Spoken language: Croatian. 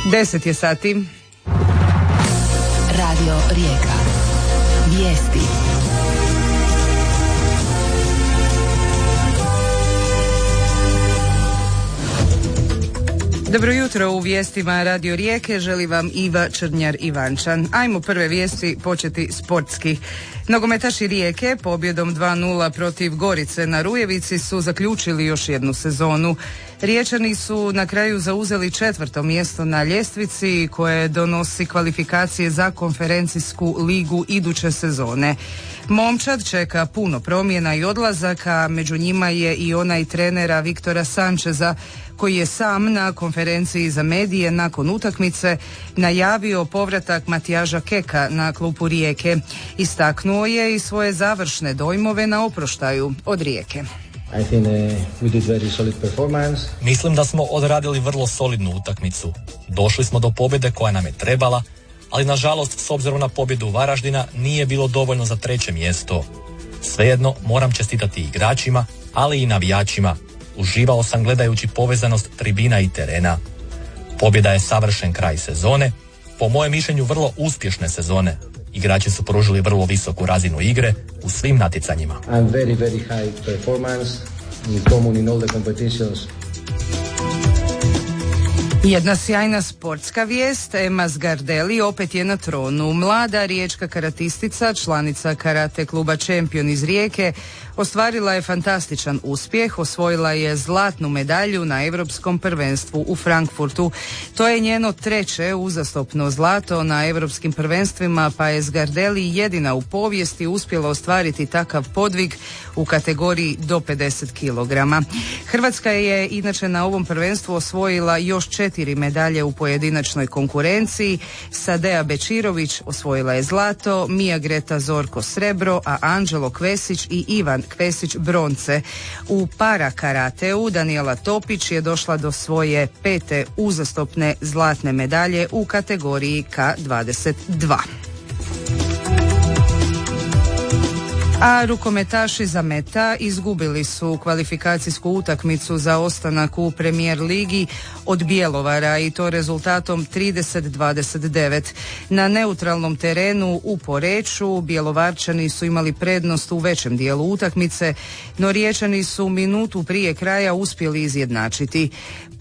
10 je sati. Radio Rijeka. Vijesti. Dobro jutro, u vijestima Radio Rijeke želi vam Iva Črnjar-Ivančan. Ajmo prve vijesti početi sportski. Nogometaši Rijeke pobjedom 2:0 protiv Gorice na Rujevici su zaključili još jednu sezonu. Riječani su na kraju zauzeli 4. mjesto na ljestvici koje donosi kvalifikacije za konferencijsku ligu iduće sezone. Momčad čeka puno promjena i odlazaka, među njima je i onaj trenera Viktora Sančeza koji je sam na konferenciji za medije nakon utakmice najavio povratak Matijaža Keka na klupu Rijeke. Istaknuo je i svoje završne dojmove na oproštaju od Rijeke. Mislim da smo odradili vrlo solidnu utakmicu. Došli smo do pobjede koja nam je trebala, ali nažalost s obzirom na pobjedu Varaždina nije bilo dovoljno za 3. mjesto. Svejedno moram čestitati igračima, ali i navijačima. Uživao sam gledajući povezanost tribina i terena. Pobjeda je savršen kraj sezone, po mojem mišljenju vrlo uspješne sezone. Igrači su pružili vrlo visoku razinu igre u svim natjecanjima. Very high performance in common in all the competitions. Jedna sjajna sportska vijest, Emma Zgardelli opet je na tronu. Mlada riječka karatistica, članica karate kluba Champion iz Rijeke, ostvarila je fantastičan uspjeh, osvojila je zlatnu medalju na Europskom prvenstvu u Frankfurtu. To je njeno 3. uzastopno zlato na Europskim prvenstvima, pa je Zgardelli jedina u povijesti uspjela ostvariti takav podvig u kategoriji do 50 kg. Hrvatska je inače na ovom prvenstvu osvojila još 4 medalje u pojedinačnoj konkurenciji. Sadea Bečirović osvojila je zlato, Mija Greta Zorko srebro, a Anđelo Kvesić i Ivan Kvesić bronce. U para karateu Daniela Topić je došla do svoje 5. uzastopne zlatne medalje u kategoriji K22. A rukometaši Zameta izgubili su kvalifikacijsku utakmicu za ostanak u Premijer ligi od Bjelovara i to rezultatom 30-29. Na neutralnom terenu u Poreču Bjelovarčani su imali prednost u većem dijelu utakmice, no Riječani su minutu prije kraja uspjeli izjednačiti.